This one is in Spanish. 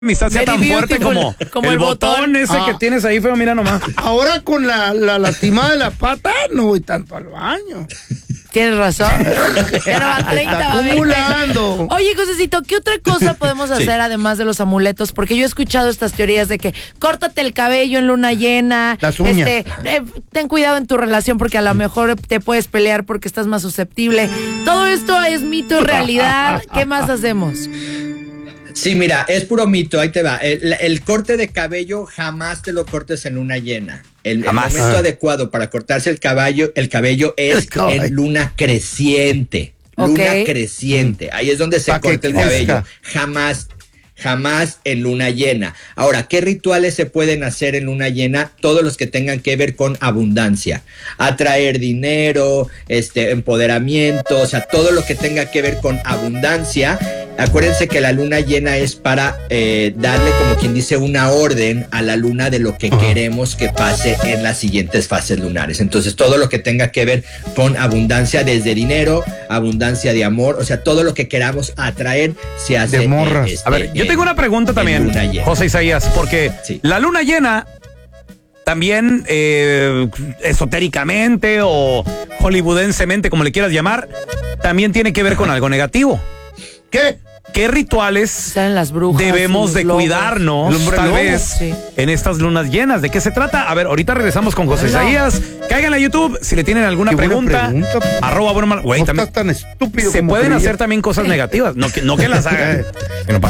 amistad sea tan fuerte como el botón ese que tienes ahí, feo, mira nomás. Ahora con la lastimada de la pata, no voy tanto al baño. Tienes razón. Pero a 30 Está va a 20. acumulando. Oye, Josecito, ¿qué otra cosa podemos hacer además de los amuletos? Porque yo he escuchado estas teorías de que córtate el cabello en luna llena. Las uñas. Ten cuidado en tu relación porque a lo mejor te puedes pelear porque estás más susceptible. Todo esto es mito y realidad. ¿Qué más hacemos? Sí, mira, es puro mito, ahí te va. El corte de cabello jamás te lo cortes en luna llena. El momento adecuado para cortarse el cabello es en luna creciente. Luna creciente. Ahí es donde se corta el cabello. Jamás en luna llena. Ahora, ¿qué rituales se pueden hacer en luna llena? Todos los que tengan que ver con abundancia. Atraer dinero, empoderamiento, o sea, todo lo que tenga que ver con abundancia. Acuérdense que la luna llena es para darle, como quien dice, una orden a la luna de lo que queremos que pase en las siguientes fases lunares. Entonces, todo lo que tenga que ver con abundancia, desde dinero, abundancia de amor, o sea, todo lo que queramos atraer se hace. De morras. A ver, yo tengo una pregunta también, José Isaías, porque la luna llena también esotéricamente o hollywoodensemente, como le quieras llamar, también tiene que ver con algo negativo. ¿Qué rituales las brujas, debemos de cuidarnos tal vez en estas lunas llenas? ¿De qué se trata? A ver, ahorita regresamos con José Isaías. Caigan a YouTube si le tienen alguna pregunta. @Bueno Mal. Güey, también tan estúpido. Se pueden hacer también cosas negativas, no que las hagan. Que no pasa